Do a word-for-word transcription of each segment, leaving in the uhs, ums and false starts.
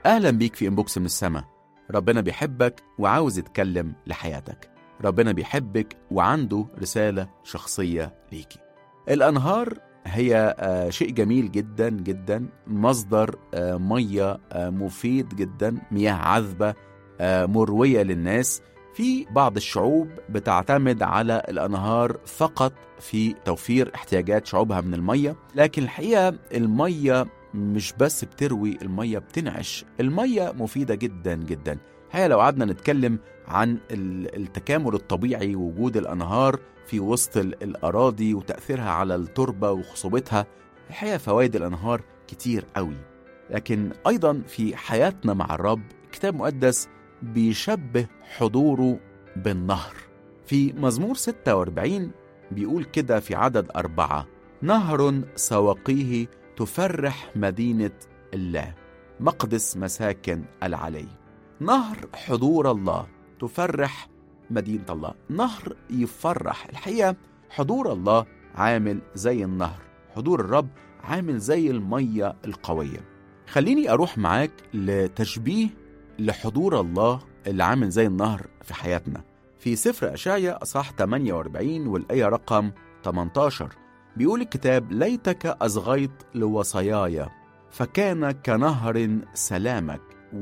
أهلا بيك في إنبوكس من السما. ربنا بيحبك وعاوز يتكلم لحياتك. ربنا بيحبك وعنده رسالة شخصية ليكي. الأنهار هي شيء جميل جدا جدا، مصدر مية مفيد جدا، مياه عذبة مروية للناس. في بعض الشعوب بتعتمد على الأنهار فقط في توفير احتياجات شعوبها من المية، لكن الحقيقة المية مش بس بتروي، المية بتنعش. المية مفيدة جدا جدا. الحقيقة لو قعدنا نتكلم عن التكامل الطبيعي ووجود الأنهار في وسط الأراضي وتأثيرها على التربة وخصوبتها، الحقيقة فوائد الأنهار كتير قوي. لكن أيضا في حياتنا مع الرب كتاب مقدس بيشبه حضوره بالنهر. في مزمور ستة وأربعين بيقول كده في عدد أربعة: نهر سواقيه تفرح مدينة الله، مقدس مساكن العلي. نهر حضور الله تفرح مدينة الله، نهر يفرح. الحقيقة حضور الله عامل زي النهر، حضور الرب عامل زي المية القوية. خليني أروح معاك لتشبيه لحضور الله اللي عامل زي النهر في حياتنا. في سفر أشعياء أصحاح ثمانية وأربعين والآية رقم ثمانية عشر بيقول الكتاب: ليتك أصغيت لوصاياي فكان كنهر سلامك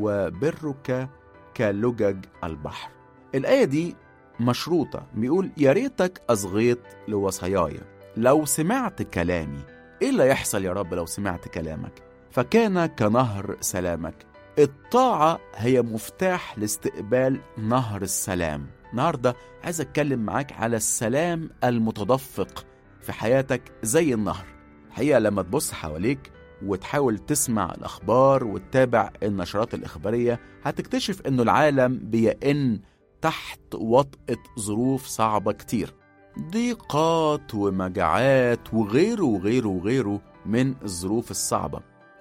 وبرك كلجج البحر. الآية دي مشروطة، بيقول يا ريتك أصغيت لوصاياي. لو سمعت كلامي، إيه اللي يحصل يا رب لو سمعت كلامك؟ فكان كنهر سلامك. الطاعة هي مفتاح لاستقبال نهر السلام. النهاردة عايز أتكلم معاك على السلام المتدفق في حياتك زي النهر. الحقيقة لما تبص حواليك وتحاول تسمع الأخبار وتتابع النشرات الإخبارية، هتكتشف أنه العالم بيئن تحت وطأة ظروف صعبة كتير، ضيقات ومجاعات وغيره وغيره وغيره من الظروف الصعبة.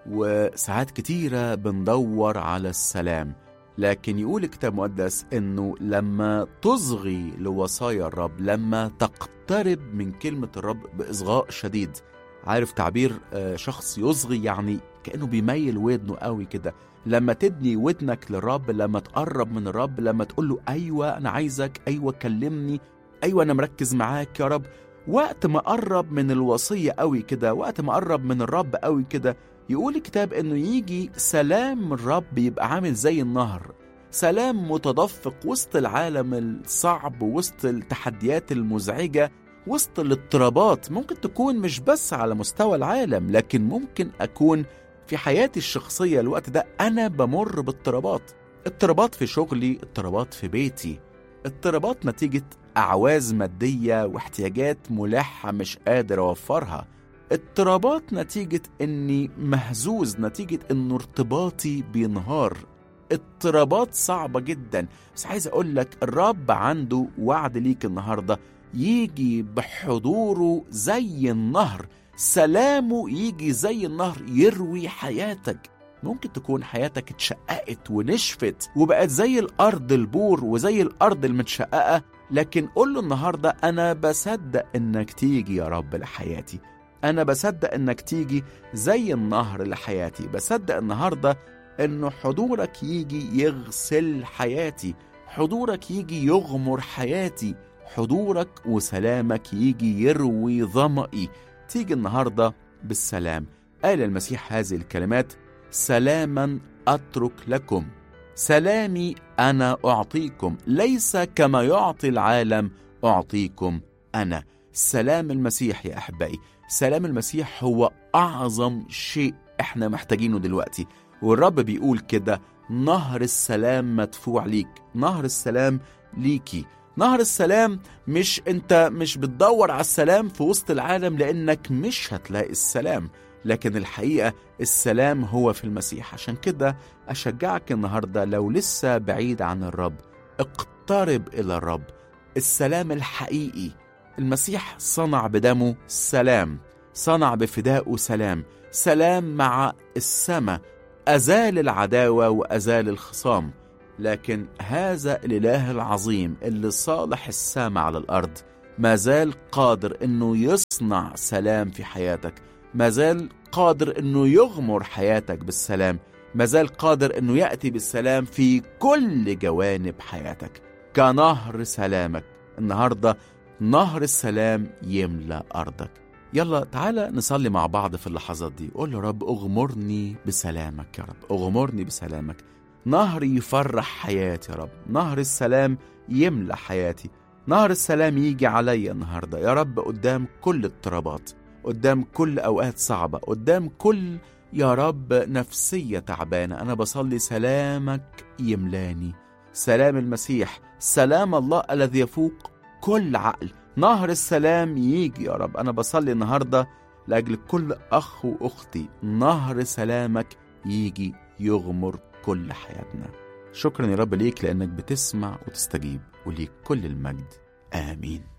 وساعات كتيرة بندور على السلام، لكن يقول الكتاب المقدس أنه لما تصغي لوصايا الرب، لما تقترب من كلمة الرب بإصغاء شديد. عارف تعبير شخص يصغي؟ يعني كأنه بيميل ودنه قوي كده. لما تدني ودنك للرب، لما تقرب من الرب، لما تقول له أيوة أنا عايزك، أيوة كلمني، أيوة أنا مركز معاك يا رب، وقت ما قرب من الوصية قوي كده، وقت ما قرب من الرب قوي كده، يقول الكتاب انه يجي سلام الرب يبقى عامل زي النهر، سلام متدفق وسط العالم الصعب، وسط التحديات المزعجة، وسط الاضطرابات. ممكن تكون مش بس على مستوى العالم، لكن ممكن أكون في حياتي الشخصية الوقت ده أنا بمر باضطرابات، اضطرابات في شغلي، اضطرابات في بيتي، اضطرابات نتيجة أعواز مادية واحتياجات ملحة مش قادر أوفرها، اضطرابات نتيجة أني مهزوز، نتيجة أنه ارتباطي بينهار، اضطرابات صعبة جدا. بس عايز أقول لك الرب عنده وعد ليك النهاردة، يجي بحضوره زي النهر، سلامه يجي زي النهر يروي حياتك. ممكن تكون حياتك اتشققت ونشفت وبقت زي الأرض البور وزي الأرض المتشققة، لكن قول له النهاردة أنا بصدق أنك تيجي يا رب لحياتي، أنا بصدق أنك تيجي زي النهر لحياتي، بصدق النهاردة أنه حضورك يجي يغسل حياتي، حضورك يجي يغمر حياتي، حضورك وسلامك يجي يروي ظمئي. تيجي النهاردة بالسلام. قال المسيح هذه الكلمات: سلاما أترك لكم، سلامي أنا أعطيكم، ليس كما يعطي العالم أعطيكم أنا. سلام المسيح يا أحبائي، سلام المسيح هو أعظم شيء إحنا محتاجينه دلوقتي. والرب بيقول كده: نهر السلام مدفوع ليك، نهر السلام ليكي. نهر السلام مش أنت مش بتدور على السلام في وسط العالم لأنك مش هتلاقي السلام، لكن الحقيقة السلام هو في المسيح. عشان كده أشجعك النهاردة لو لسه بعيد عن الرب، اقترب إلى الرب. السلام الحقيقي المسيح صنع بدمه سلام، صنع بفدائه سلام، سلام مع السماء، أزال العداوة وأزال الخصام. لكن هذا الإله العظيم اللي صالح السماء على الأرض ما زال قادر أنه يصنع سلام في حياتك، ما زال قادر أنه يغمر حياتك بالسلام، مازال قادر أنه يأتي بالسلام في كل جوانب حياتك كنهر سلامك. النهاردة نهر السلام يملأ أرضك. يلا تعالى نصلي مع بعض في اللحظات دي. قول له رب اغمرني بسلامك يا رب، اغمرني بسلامك. نهر يفرح حياتي يا رب، نهر السلام يملأ حياتي. نهر السلام يجي عليا النهاردة يا رب قدام كل اضطرابات، قدام كل أوقات صعبة، قدام كل يا رب نفسية تعبانة. أنا بصلي سلامك يملاني، سلام المسيح، سلام الله الذي يفوق كل عقل. نهر السلام يجي يا رب. أنا بصلي النهاردة لأجل كل أخ وأختي، نهر سلامك يجي يغمر كل حياتنا. شكرا يا رب ليك لأنك بتسمع وتستجيب، وليك كل المجد. آمين.